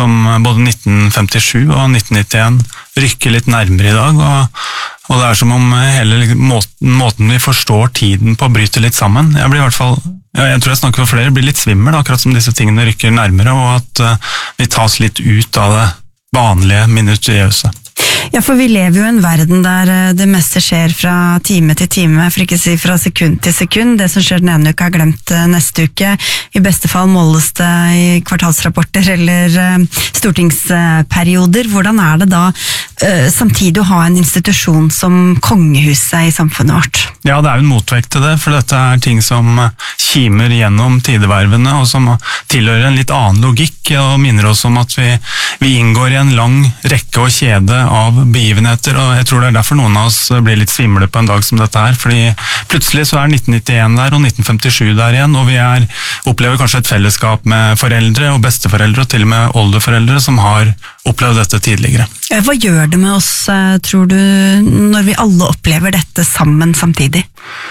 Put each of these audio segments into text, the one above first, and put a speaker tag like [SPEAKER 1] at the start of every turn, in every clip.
[SPEAKER 1] som både 1957 og 1991 rykker litt nærmere i dag, og det som om hele måten vi forstår tiden på bryter litt sammen. Jeg blir i hvert fall, jeg tror jeg snakker for flere, blir litt svimmel, akkurat som disse tingene rykker nærmere, og at vi tas litt ut av det vanlige minutiøse.
[SPEAKER 2] Ja, for vi lever jo i en verden der det meste skjer fra time til time, for ikke å si fra sekund til sekund. Det som skjer den ene uka er glemt neste uke. I beste fall måles det i kvartalsrapporter eller stortingsperioder. Hvordan er det da samtidig å ha en institusjon som kongehuset i samfunnet vårt?
[SPEAKER 1] Ja, det er jo en motvekt til det, for dette er ting som kimer gjennom tidevervene, og som tilhører en litt annen logikk, og minner oss om at vi inngår i en lang rekke og kjede av begivenheter, og jeg tror det er derfor noen av oss blir litt svimle på en dag som dette her, fordi plutselig så er 1991 der og 1957 der igjen, og vi opplever kanskje et fellesskap med foreldre og besteforeldre og til og med oldeforeldre som har opplevd dette tidligere.
[SPEAKER 2] Hva gjør det med oss, tror du, når vi alle opplever dette sammen samtidig?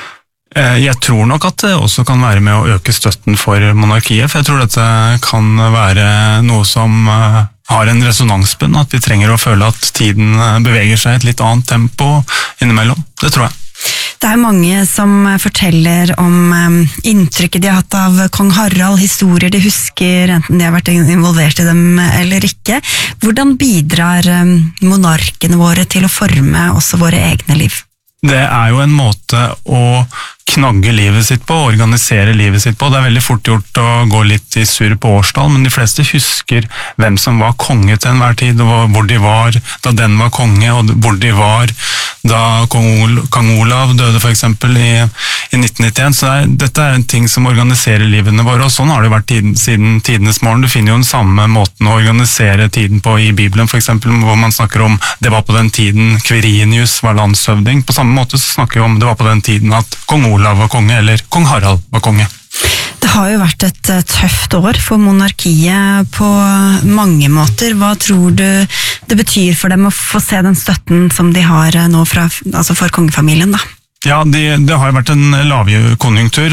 [SPEAKER 1] Jeg tror nok at det også kan være med å øke støtten for monarkiet, for jeg tror dette kan være noe som har en resonansbunn, at vi trenger å føle at tiden beveger seg i et litt annet tempo innimellom. Det tror jeg.
[SPEAKER 2] Det er mange som forteller om inntrykket de har hatt av kong Harald, historier de husker, enten de har vært involvert i dem eller ikke. Hvordan bidrar monarkene våre til å forme også våre egne liv?
[SPEAKER 1] Det er jo en måte å knagge livet sitt på, organisere livet sitt på. Det er veldig fort gjort å gå litt i surr på årstall, men de fleste husker hvem som var konge til enhver tid, og hvor de var da den var konge, og hvor de var da kong Olav døde for eksempel i 1991. Så dette er en ting som organiserer livene våre, og sånn har det vært siden tidenes morgen. Du finner jo den samme måten å organisere tiden på i Bibelen, for eksempel, hvor man snakker om det var på den tiden Quirinius var landshøvding. På samme måte så snakker vi om det var på den tiden at kong Olav var konge, eller kong Harald var konge.
[SPEAKER 2] Det har jo vært et tøft år for monarkiet på mange måter. Hva tror du det betyr for dem å få se den støtten som de har nå for kongefamilien da?
[SPEAKER 1] Ja, det har vært en lavkonjunktur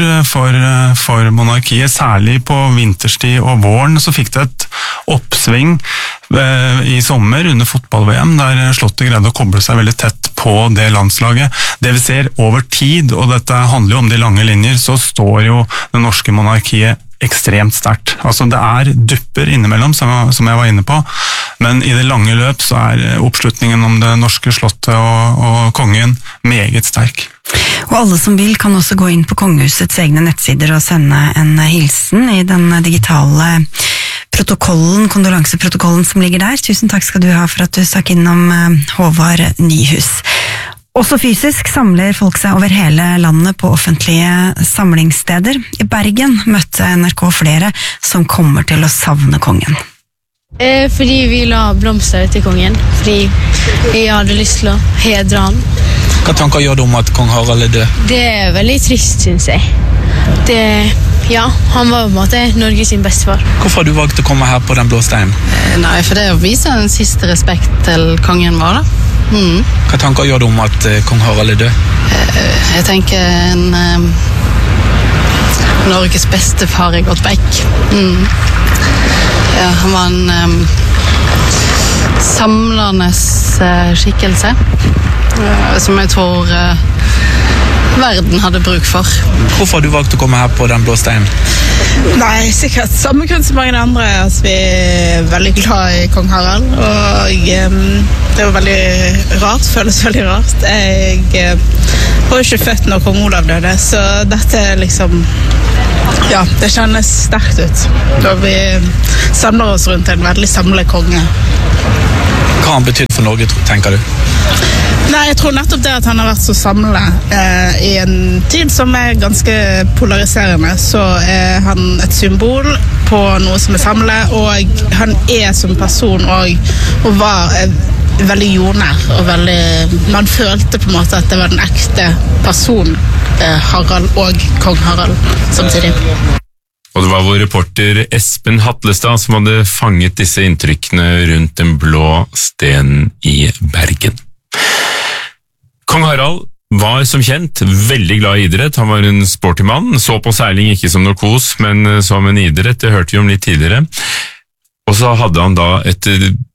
[SPEAKER 1] for monarkiet, særlig på vinterstid og våren, så fikk det et oppsving i sommer under fotball-VM, der Slottet greide å koble seg veldig tett på det landslaget. Det vi ser over tid, og dette handler jo om de lange linjer, så står jo det norske monarkiet ekstremt sterkt. Altså det er dupper innimellom, som jeg var inne på, men i det lange løp så er oppslutningen om det norske slottet og kongen meget sterk.
[SPEAKER 2] Og alle som vil kan også gå inn på kongehusets egne nettsider og sende en hilsen i den digitale protokollen, kondolanseprotokollen som ligger der. Tusen takk skal du ha for at du stakk innom, Håvard Nyhus. Også fysisk samler folk seg over hele landet på offentlige samlingssteder. I Bergen møtte NRK flere som kommer til å savne kongen.
[SPEAKER 3] Fordi vi la blomster til kongen, fordi vi hadde lyst til å hedre han.
[SPEAKER 4] Hva tanker gjør du om at kong Harald er død?
[SPEAKER 3] Det er veldig trist, synes jeg. Han var på en måte Norges sin bestefar.
[SPEAKER 4] Hvorfor har du valgt å komme her på Den blå steinen?
[SPEAKER 5] Nei, for det er å vise en siste respekt til kongen vår da.
[SPEAKER 4] Hva tanker gjør du om at kong Harald er død?
[SPEAKER 5] Jeg tenker Norges bestefar er gått vekk. Han var en samlende skikkelse som jeg tror verden hadde bruk for.
[SPEAKER 4] Hvorfor har du valgt å komme her på Den blå steinen?
[SPEAKER 6] Nei, sikkert samme grunn som mange andre. Vi er veldig glad i kong Harald, og det var veldig rart, føles veldig rart. Jeg var jo ikke født når kong Olav døde, så dette er liksom, det kjennes sterkt ut. Da vi samler oss rundt en veldig samlet konge.
[SPEAKER 4] Hva har han betydd for Norge, tenker du?
[SPEAKER 6] Nei, jeg tror nettopp det at han har vært så samlet i en tid som er ganske polariserende, så er han et symbol på noe som er samlet, og han er som person og var veldig jordnær, og man følte på en måte at det var den ekte person Harald og kong Harald samtidig.
[SPEAKER 7] Og det var vår reporter Espen Hatlestad som hadde fanget disse inntrykkene rundt Den blå stenen i Bergen. Kong Harald var som kjent veldig glad i idrett. Han var en sporty mann, så på seiling ikke som noe kos, men som en idrett, det hørte vi om litt tidligere. Og så hadde han da et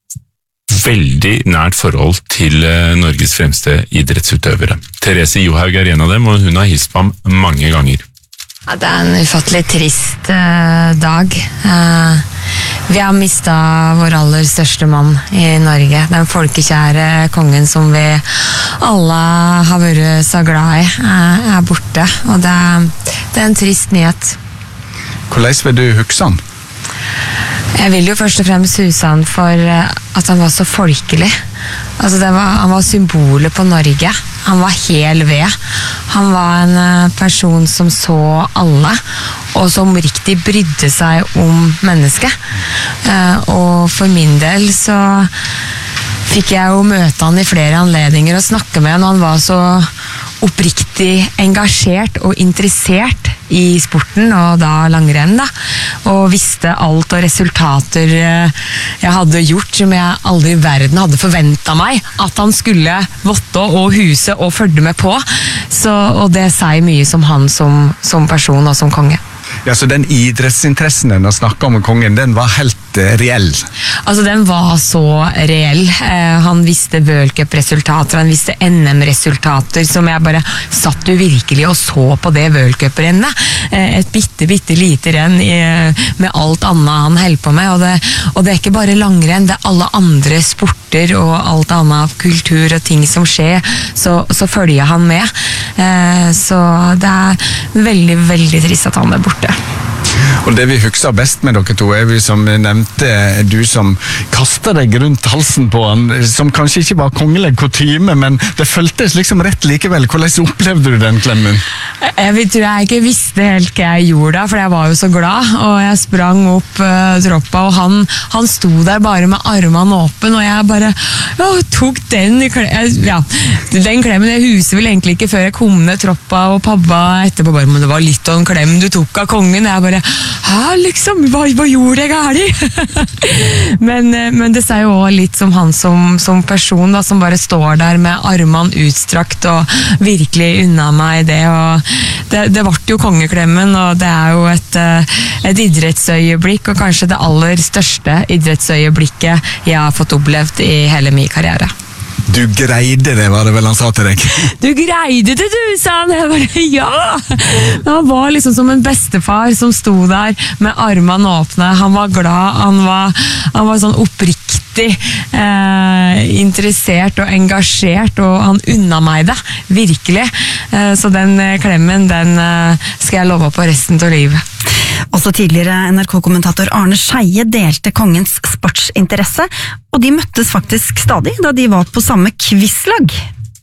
[SPEAKER 7] veldig nært forhold til Norges fremste idrettsutøvere. Therese Johaug en av dem, og hun har hilst på ham mange ganger.
[SPEAKER 8] Ja, det en ufattelig trist dag. Vi har mistet vår aller største mann i Norge. Den folkekjære kongen som vi alle har vært så glad i, borte. Og det en trist nyhet.
[SPEAKER 9] Hvordan vil du huske han?
[SPEAKER 8] Jeg vil jo først og fremst huske han for at han var så folkelig. Altså han var symbolet på Norge. Han var hel ved. Han var en person som så alle, og som riktig brydde seg om mennesket. Og for min del så fikk jeg jo møte han i flere anledninger og snakke med han, og han var så oppriktig engasjert og interessert i sporten, og da langrenn da, og visste alt og resultater jeg hadde gjort som jeg aldri i verden hadde forventet meg at han skulle votte og huse og følge med på, og det sier mye som han som person og som konge.
[SPEAKER 9] Ja, så den idrettsinteressen den å snakke om kongen, den var helt reell?
[SPEAKER 8] Altså, den var så reell. Han visste World Cup-resultater, han visste NM-resultater, som jeg bare satt jo virkelig og så på det World Cup-rennet. Et bitte lite renn med alt annet han holdt på med, og det ikke bare langrenn, det alle andre sporter og alt annet kultur og ting som skjer, så følger han med. Så det veldig, veldig trist at han borte.
[SPEAKER 9] Og det vi husker best med dere to vi som nevnte, du som kastet deg rundt halsen på han, som kanskje ikke var kongelig kutyme, men det føltes liksom rett likevel. Hvordan opplevde du den klemmen?
[SPEAKER 8] Jeg tror jeg ikke visste helt hva jeg gjorde da, for jeg var jo så glad, og jeg sprang opp troppa, og han sto der bare med armene åpen, og jeg bare tok den den klemmen. Jeg huset vel egentlig ikke før jeg kom ned troppa, og pappa etterpå bare, men det var litt av en klem du tok av kongen. Jeg bare, liksom, hva gjorde jeg gærlig? men det sier jo også litt som han som person da, som bare står der med armene utstrakt og virkelig unna meg det, og det ble jo kongeklemmen, og det jo et idrettsøyeblikk, og kanskje det aller største idrettsøyeblikket jeg har fått opplevd i hele min karriere.
[SPEAKER 9] Du greide det, var det vel han sa til deg?
[SPEAKER 8] Du greide det, du, sa han. Jeg bare, ja! Han var liksom som en bestefar som sto der med armene åpne. Han var glad, han var sånn oppriktig interessert og engasjert, og han unna meg det, virkelig. Så den klemmen, den skal jeg love på resten av livet.
[SPEAKER 2] Også tidligere NRK-kommentator Arne Scheie delte kongens sportsinteresse, og de møttes faktisk stadig da de var på samme quizlag.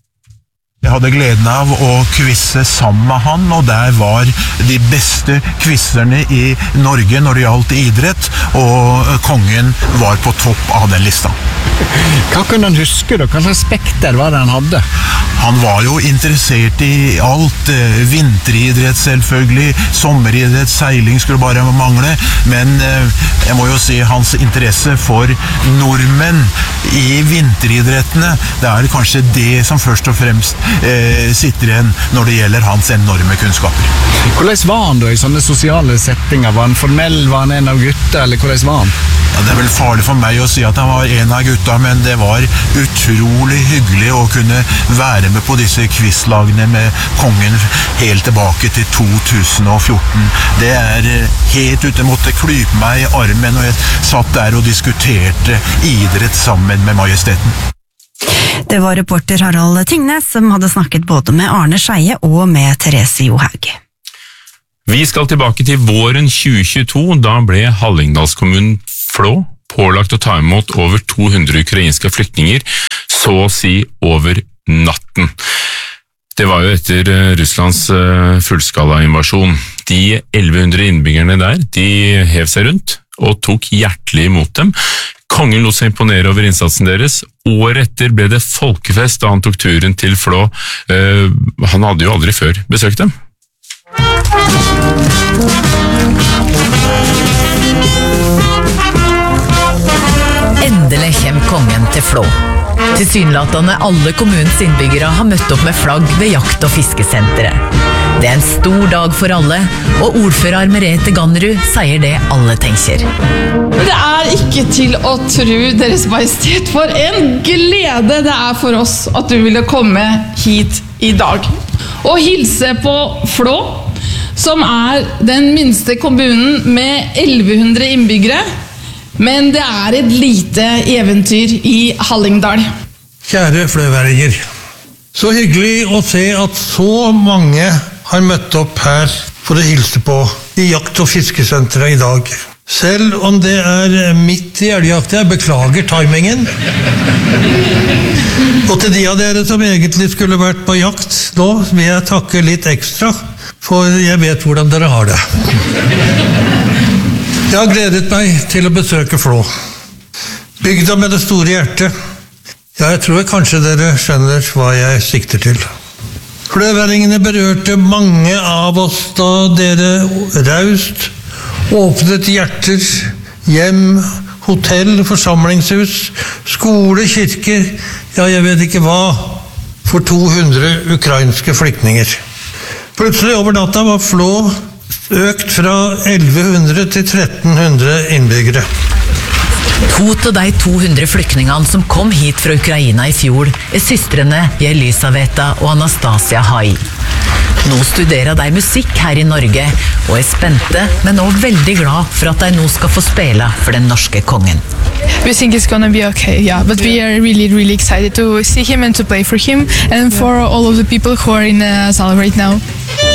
[SPEAKER 10] Jeg hadde gleden av å quizze sammen med han, og der var de beste quizzerne i Norge når det gjaldt idrett, og kongen var på topp av den lista.
[SPEAKER 9] Hva kunne han huske da? Hva slags spekter var det han hadde?
[SPEAKER 10] Han var jo interessert i alt, vinteridrett selvfølgelig, sommeridrett, seiling skulle bare mangle, men jeg må jo si hans interesse for nordmenn i vinteridrettene, det kanskje det som først og fremst sitter igjen når det gjelder hans enorme kunnskaper.
[SPEAKER 9] Hvordan var han da i sånne sosiale settinger? Var han formell? Var han en av gutta, eller hvordan var han?
[SPEAKER 10] Ja, det vel farlig for meg å si at han var en av gutta, men det var utrolig hyggelig å kunne være med på disse quizlagene med kongen helt tilbake til 2014. Det helt ute, måtte klype meg i armen, og jeg satt der og diskuterte idrett sammen med majesteten.
[SPEAKER 2] Det var reporter Harald Tingnes som hadde snakket både med Arne Scheie og med Therese Johaug.
[SPEAKER 7] Vi skal tilbake til våren 2022, da ble Hallingdalskommunen Flå pålagt å ta imot over 200 ukrainske flyktninger, så å si over natten. Det var jo etter Russlands fullskala invasjon. De 1100 innbyggerne der, de hev seg rundt og tok hjertelig imot dem. Kongen lot seg imponere over innsatsen deres. Året etter ble det folkefest da han tok turen til Flå. Han hadde jo aldri før besøkt dem.
[SPEAKER 11] Endelig kommer kongen til Flå. Tilsynelatende alle kommunens innbyggere har møtt opp med flagg ved jakt- og fiskesenteret. Det en stor dag for alle, og ordfører Merete Gannerud sier det alle tenker.
[SPEAKER 12] Det ikke til å tro, Deres Majestet, for en glede det for oss at du ville komme hit i dag. Og hilse på Flå, som den minste kommunen med 1100 innbyggere, men det et lite eventyr i Hallingdal.
[SPEAKER 13] Kjære fløværinger, så hyggelig å se at så mange har møtt opp her for å hilse på i jakt- og fiskesenteret i dag. Selv om det midt i elgjakt, jeg beklager timingen. Og til de av dere som egentlig skulle vært på jakt nå, vil jeg takke litt ekstra, for jeg vet hvordan dere har det. Jeg har gledet meg til å besøke Flå. Bygda med det store hjertet. Ja, jeg tror kanskje dere skjønner hva jeg sikter til. Fløværingene berørte mange av oss da dere raust åpnet hjerter, hjem, hotell, forsamlingshus, skole, kirker, ja, jeg vet ikke hva, for 200 ukrainske flyktninger. Plutselig over natta var Flå økt fra 1100 til 1300 innbyggere.
[SPEAKER 11] To av de 200 flyktningene som kom hit fra Ukraina i fjor søstrene Jelisaveta og Anastasia Hai. Nå studerer de musikk her i Norge og spente, men også veldig glad for at de nå skal få spille for den norske kongen.
[SPEAKER 14] We think it's gonna be okay, yeah, but we are really, really excited to see him and to play for him and for all of the people who are in the salle right now.